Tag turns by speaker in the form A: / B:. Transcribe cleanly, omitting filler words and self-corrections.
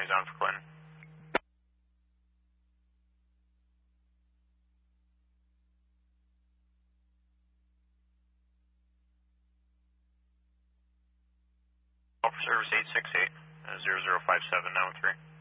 A: he's on for Clinton. Call for service 868, 005793.